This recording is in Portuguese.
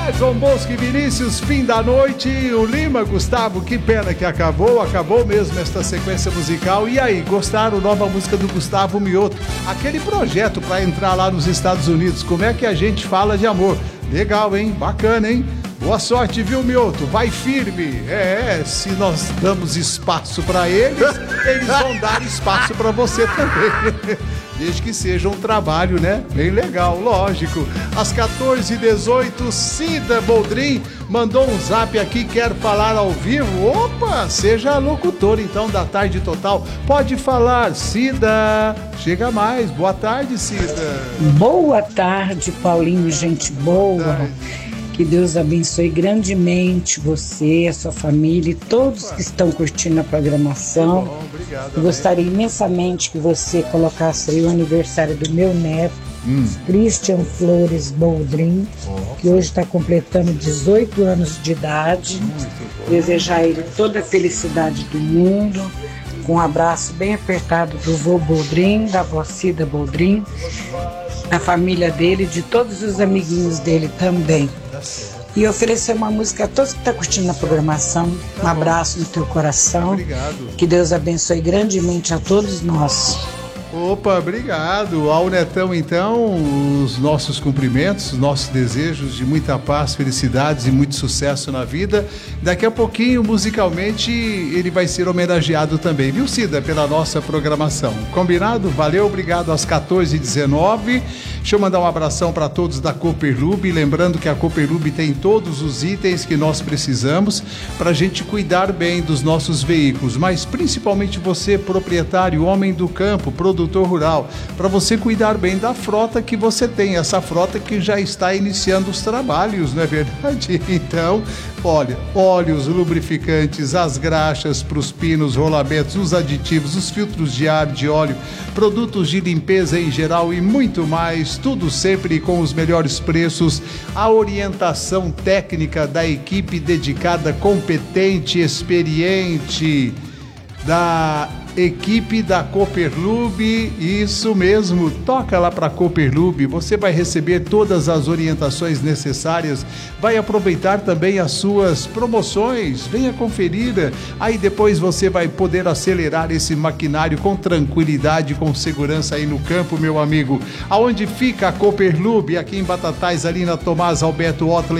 João Bosco e Vinícius, fim da noite. O Lima, Gustavo, que pena que acabou mesmo esta sequência musical. E aí, gostaram? Nova música do Gustavo Mioto, aquele projeto para entrar lá nos Estados Unidos. Como é que a gente fala de amor? Legal, hein? Bacana, hein? Boa sorte, viu, Mioto? Vai firme. Se nós damos espaço para eles, eles vão dar espaço para você também. Desde que seja um trabalho, né? Bem legal, lógico. Às 14h18, Cida Boldrin mandou um zap aqui, quer falar ao vivo. Opa, seja locutor então da Tarde Total. Pode falar, Cida. Chega mais. Boa tarde, Cida. Boa tarde, Paulinho, gente boa. Que Deus abençoe grandemente você, a sua família e todos que estão curtindo a programação. Bom, obrigado. Eu gostaria imensamente que você colocasse aí o aniversário do meu neto, Christian Flores Boldrin, que hoje está completando 18 anos de idade. Desejar a ele toda a felicidade do mundo, com um abraço bem apertado do vô Boldrin, da vó Cida Boldrin, da família dele, de todos os amiguinhos dele também. E oferecer uma música a todos que estão curtindo a programação. Um abraço no teu coração. Obrigado. Que Deus abençoe grandemente a todos nós. Opa, obrigado. Ao Netão, então, os nossos cumprimentos, os nossos desejos de muita paz, felicidades e muito sucesso na vida. Daqui a pouquinho, musicalmente, ele vai ser homenageado também, viu, Cida, pela nossa programação. Combinado? Valeu, obrigado. Às 14h19. Deixa eu mandar um abração para todos da Cooperlube, lembrando que a Cooperlube tem todos os itens que nós precisamos para a gente cuidar bem dos nossos veículos, mas principalmente você, proprietário, homem do campo, produtor rural, para você cuidar bem da frota que você tem, essa frota que já está iniciando os trabalhos, não é verdade? Então, olha, óleos, lubrificantes, as graxas para os pinos, rolamentos, os aditivos, os filtros de ar, de óleo, produtos de limpeza em geral e muito mais, tudo sempre com os melhores preços, a orientação técnica da equipe dedicada, competente, experiente, da equipe da Cooperlube. Isso mesmo, toca lá para a Cooperlube, você vai receber todas as orientações necessárias, vai aproveitar também as suas promoções, venha conferir, aí depois você vai poder acelerar esse maquinário com tranquilidade, com segurança aí no campo, meu amigo. Aonde fica a Cooperlube? Aqui em Batatais, ali na Tomás Alberto Otley